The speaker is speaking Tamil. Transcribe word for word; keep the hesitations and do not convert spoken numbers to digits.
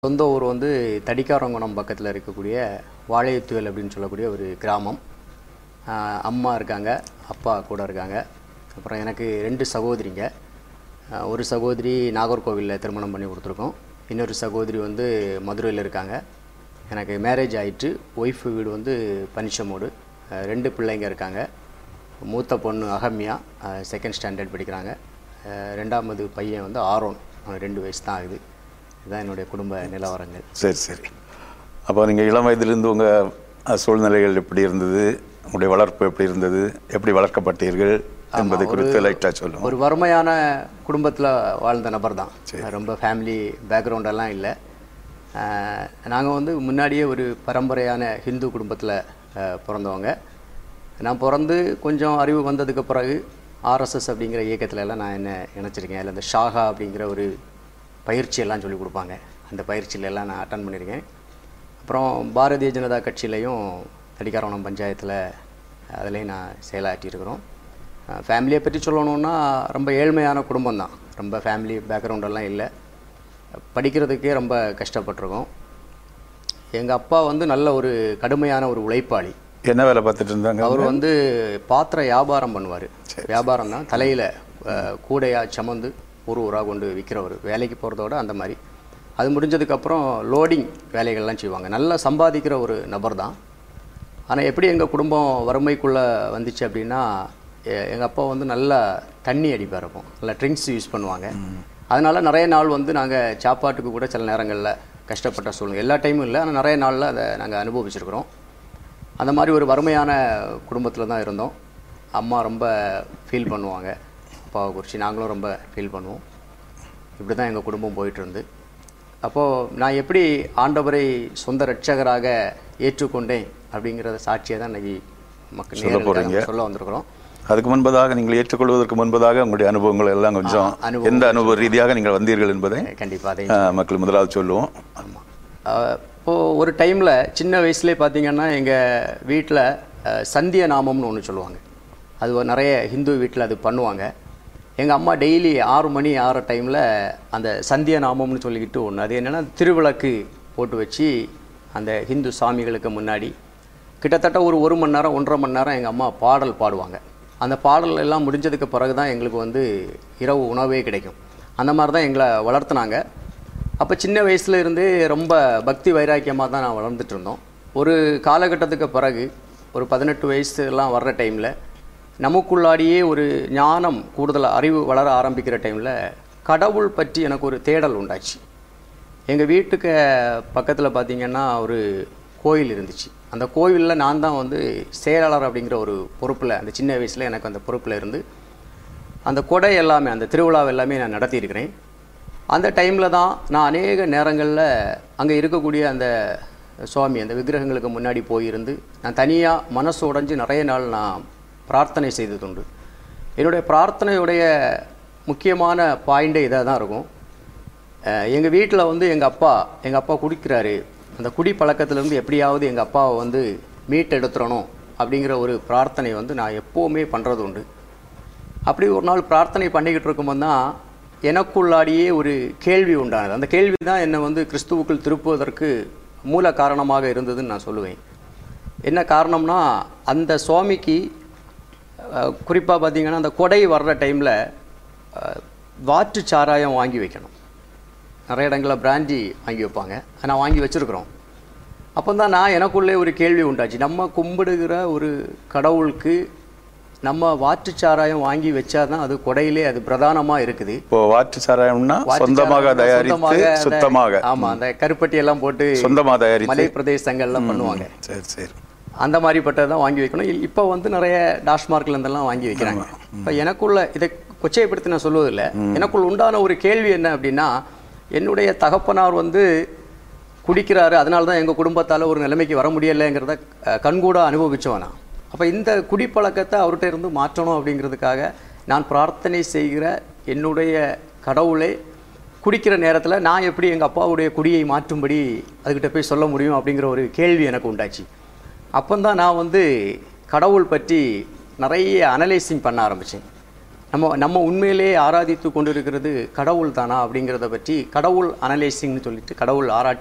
சொந்த ஊர் வந்து தடிக்காரங்குணம் பக்கத்தில் இருக்கக்கூடிய வாழையத்துவேல் அப்படின்னு சொல்லக்கூடிய ஒரு கிராமம். அம்மா இருக்காங்க, அப்பா கூட இருக்காங்க. அப்புறம் எனக்கு ரெண்டு சகோதரிங்க. ஒரு சகோதரி நாகர்கோவிலில் திருமணம் பண்ணி கொடுத்துருக்கோம். இன்னொரு சகோதரி வந்து மதுரையில் இருக்காங்க. எனக்கு மேரேஜ் ஆகிட்டு ஒய்ஃபு வீடு வந்து பனிச்சமோடு. ரெண்டு பிள்ளைங்க இருக்காங்க. மூத்த பொண்ணு அகம்யா செகண்ட் ஸ்டாண்டர்ட் படிக்கிறாங்க. ரெண்டாவது பையன் வந்து ஆரோன், ரெண்டு வயசு தான் ஆகுது. இதுதான் என்னுடைய குடும்ப நிலவரங்கள். சரி சரி அப்போ நீங்கள் இளம் வயதிலிருந்து உங்கள் சூழ்நிலைகள் எப்படி இருந்தது, உங்களுடைய வளர்ப்பு எப்படி இருந்தது, எப்படி வளர்க்கப்பட்டீர்கள் என்பதை குறித்து லைட்டாக சொல்லுங்கள். ஒரு வறுமையான குடும்பத்தில் வாழ்ந்த நபர் தான். ரொம்ப ஃபேமிலி பேக்ரவுண்டெல்லாம் இல்லை. நாங்கள் வந்து முன்னாடியே ஒரு பரம்பரையான ஹிந்து குடும்பத்தில் பிறந்தவங்க. நான் பிறந்து கொஞ்சம் அறிவு வந்ததுக்கு பிறகு ஆர்எஸ்எஸ் அப்படிங்கிற இயக்கத்தில் எல்லாம் நான் என்ன நினச்சிருக்கேன். அதில் இந்த ஷாகா அப்படிங்கிற ஒரு பயிற்சியெல்லாம் சொல்லிக் கொடுப்பாங்க. அந்த பயிற்சியிலெல்லாம் நான் அட்டன் பண்ணியிருக்கேன். அப்புறம் பாரதிய ஜனதா கட்சியிலையும் தடிக்காரங்குணம் பஞ்சாயத்தில் அதுலேயும் நான் செயலாற்றியிருக்கிறோம். ஃபேமிலியை பற்றி சொல்லணுன்னா ரொம்ப ஏழ்மையான குடும்பம் தான். ரொம்ப ஃபேமிலி பேக்ரவுண்டெல்லாம் இல்லை. படிக்கிறதுக்கே ரொம்ப கஷ்டப்பட்டிருக்கோம். எங்கள் அப்பா வந்து நல்ல ஒரு கடுமையான ஒரு உழைப்பாளி. என்ன வேலை பார்த்துட்டு இருந்தாங்க? அவர் வந்து பாத்திர வியாபாரம் பண்ணுவார். வியாபாரம் தான், தலையில் கூடையாக சமந்து ஒரு ஊராக கொண்டு விற்கிறவர். வேலைக்கு போகிறதோட அந்த மாதிரி அது முடிஞ்சதுக்கப்புறம் லோடிங் வேலைகள்லாம் செய்வாங்க. நல்லா சம்பாதிக்கிற ஒரு நபர் தான். ஆனால் எப்படி எங்கள் குடும்பம் வறுமைக்குள்ளே வந்துச்சு அப்படின்னா, எங்கள் அப்பா வந்து நல்லா தண்ணி அடிப்பார். இருக்கும் நல்லா ட்ரிங்க்ஸ் யூஸ் பண்ணுவாங்க. அதனால் நிறைய நாள் வந்து நாங்கள் சாப்பாட்டுக்கு கூட சில நேரங்களில் கஷ்டப்பட்ட சூழ்நிலை. எல்லா டைமும் இல்லை, ஆனால் நிறைய நாளில் அதை நாங்கள் அனுபவிச்சிருக்கிறோம். அந்த மாதிரி ஒரு வறுமையான குடும்பத்தில் தான் இருந்தோம். அம்மா ரொம்ப ஃபீல் பண்ணுவாங்க அப்பாவை குறித்து. நாங்களும் ரொம்ப ஃபீல் பண்ணுவோம். இப்படி தான் எங்கள் குடும்பம் போயிட்டுருந்து. அப்போது நான் எப்படி ஆண்டவரை சொந்த ரட்சகராக ஏற்றுக்கொண்டேன் அப்படிங்கிறத சாட்சியை தான் இன்றைக்கி மக்கள் சொல்ல போகிறீங்க, சொல்ல வந்திருக்கிறோம். அதுக்கு முன்பதாக நீங்கள் ஏற்றுக்கொள்வதற்கு முன்பதாக உங்களுடைய அனுபவங்கள் எல்லாம் கொஞ்சம் எந்த அனுபவ ரீதியாக நீங்கள் வந்தீர்கள் என்பதை கண்டிப்பாக அதை மக்கள் முதலாவது சொல்லுவோம். ஆமாம். இப்போது ஒரு டைமில் சின்ன வயசுலேயே பார்த்திங்கன்னா எங்கள் வீட்டில் சந்திய நாமம்னு ஒன்று சொல்லுவாங்க. அது நிறைய ஹிந்து வீட்டில் அது பண்ணுவாங்க. எங்கள் அம்மா டெய்லி ஆறு மணி ஆறு டைமில் அந்த சந்திய நாமம்னு சொல்லிக்கிட்டு ஒன்று, அது என்னென்னா திருவிளக்கு போட்டு வச்சு அந்த ஹிந்து சாமிகளுக்கு முன்னாடி கிட்டத்தட்ட ஒரு ஒரு மணி நேரம் ஒன்றரை மணி நேரம் எங்கள் அம்மா பாடல் பாடுவாங்க. அந்த பாடல் எல்லாம் முடிஞ்சதுக்கு பிறகு தான் எங்களுக்கு வந்து இரவு உணவே கிடைக்கும். அந்த மாதிரி தான் எங்களை வளர்த்துனாங்க. அப்போ சின்ன வயசுல இருந்தே ரொம்ப பக்தி வைராக்கியமாக தான் நான் வளர்ந்துட்டு இருந்தோம். ஒரு காலகட்டத்துக்கு பிறகு ஒரு பதினெட்டு வயசுலாம் வர்ற டைமில் நமக்குள்ளாடியே ஒரு ஞானம் கூடுதல் அறிவு வளர ஆரம்பிக்கிற டைமில் கடவுள் பற்றி எனக்கு ஒரு தேடல் உண்டாச்சு. எங்கள் வீட்டுக்கு பக்கத்தில் பார்த்திங்கன்னா ஒரு கோயில் இருந்துச்சு. அந்த கோயிலில் நான் தான் வந்து செயலாளர் அப்படிங்கிற ஒரு பொறுப்பில், அந்த சின்ன வயசில் எனக்கு அந்த பொறுப்பில் இருந்து அந்த கொடை எல்லாமே அந்த திருவிழா எல்லாமே நான் நடத்தியிருக்கிறேன். அந்த டைமில் தான் நான் அநேக நேரங்களில் அங்கே இருக்கக்கூடிய அந்த சுவாமி அந்த விக்கிரகங்களுக்கு முன்னாடி போயிருந்து நான் தனியாக மனசு உடைஞ்சு நிறைய நாள் நான் பிரார்த்தனை செய்ததுண்டு. என்னுடைய பிரார்த்தனையுடைய முக்கியமான பாயிண்டே இதாக தான் இருக்கும். எங்கள் வீட்டில் வந்து எங்கள் அப்பா எங்கள் அப்பா குடிக்கிறாரு, அந்த குடி பழக்கத்திலேருந்து எப்படியாவது எங்கள் அப்பாவை வந்து மீட்டெடுத்துடணும் அப்படிங்கிற ஒரு பிரார்த்தனை வந்து நான் எப்போவுமே பண்ணுறது உண்டு. அப்படி ஒரு நாள் பிரார்த்தனை பண்ணிக்கிட்டு இருக்கும்போது தான் எனக்குள்ளாடியே ஒரு கேள்வி உண்டானது. அந்த கேள்வி தான் என்னை வந்து கிறிஸ்துவுக்குள் திருப்புவதற்கு மூல காரணமாக இருந்ததுன்னு நான் சொல்லுவேன். என்ன காரணம்னா, அந்த சுவாமிக்கு குறிப்பாக பார்த்திங்கன்னா அந்த கொடை வர்ற டைமில் வாற்று சாராயம் வாங்கி வைக்கணும். நிறைய இடங்களில் பிராண்டி வாங்கி வைப்பாங்க, நான் வாங்கி வச்சுருக்குறோம். அப்போ தான் நான் எனக்குள்ளே ஒரு கேள்வி உண்டாச்சு. நம்ம கும்பிடுகிற ஒரு கடவுளுக்கு நம்ம வாற்று சாராயம் வாங்கி வச்சா தான் அது கொடையிலே அது பிரதானமாக இருக்குது. இப்போ வாற்று சாராயம்னா சொந்தமாக தயாரித்து சுத்தமாக, ஆமாம், அந்த கருப்பட்டி எல்லாம் போட்டு சொந்தமாக தயாரித்து மலை பிரதேசங்கள்லாம் பண்ணுவாங்க. சரி சரி அந்த மாதிரிப்பட்டதான் வாங்கி வைக்கணும். இப்போ வந்து நிறைய டாஸ்மார்க்ல இருந்தெல்லாம் வாங்கி வைக்கிறாங்க. இப்போ எனக்குள்ள இதை கொச்சைப்படுத்தி நான் சொல்வதில்லை, எனக்குள் உண்டான ஒரு கேள்வி என்ன அப்படின்னா, என்னுடைய தகப்பனார் வந்து குடிக்கிறாரு, அதனால தான் எங்கள் குடும்பத்தால் ஒரு நிலைமைக்கு வர முடியலைங்கிறத கண்கூட அனுபவிச்சவனா. அப்போ இந்த குடிப்பழக்கத்தை அவர்கிட்ட இருந்து மாற்றணும் அப்படிங்கிறதுக்காக நான் பிரார்த்தனை செய்கிற என்னுடைய கடவுளை குடிக்கிற நேரத்தில் நான் எப்படி எங்கள் அப்பாவுடைய குடியை மாற்றும்படி அதுக்கிட்ட போய் சொல்ல முடியும் அப்படிங்கிற ஒரு கேள்வி எனக்கு உண்டாச்சு. அப்போ தான் நான் வந்து கடவுள் பற்றி நிறைய அனலைசிங் பண்ண ஆரம்பித்தேன். நம்ம நம்ம உண்மையிலேயே ஆராதித்து கொண்டிருக்கிறது கடவுள் தானா அப்படிங்கிறத பற்றி கடவுள் அனலைசிங்னு சொல்லிட்டு கடவுள் ஆராய்ச்சி